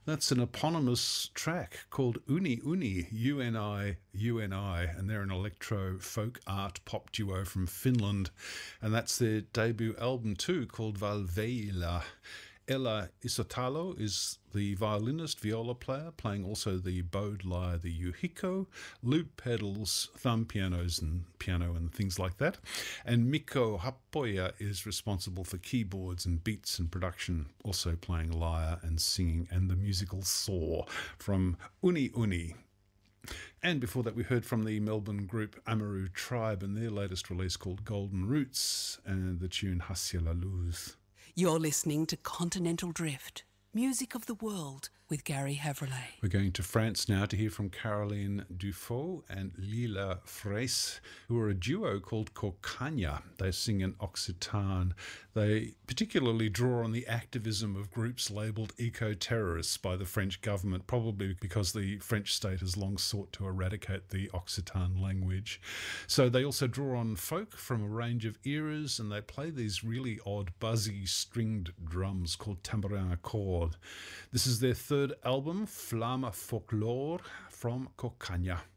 That's an eponymous track called Uni Uni, UNI, UNI, and they're an electro folk art pop duo from Finland, and that's their debut album too, called Valveila. Ella Isotalo is the violinist, viola player, playing also the bowed lyre, the yuhiko, loop pedals, thumb pianos and piano and things like that. And Mikko Happoja is responsible for keyboards and beats and production, also playing lyre and singing and the musical saw from Uni Uni. And before that, we heard from the Melbourne group Amaru Tribe and their latest release called Golden Roots and the tune Hacia la Luz. You're listening to Continental Drift, music of the world, with Gary Havrillay. We're going to France now to hear from Caroline Dufaux and Lila Fraisse, who are a duo called Cocagne. They sing in Occitan. They particularly draw on the activism of groups labelled eco-terrorists by the French government, probably because the French state has long sought to eradicate the Occitan language. So they also draw on folk from a range of eras, and they play these really odd, buzzy, stringed drums called tambourin à cordes. This is their third album, Flamme Folklore, from Cocagne.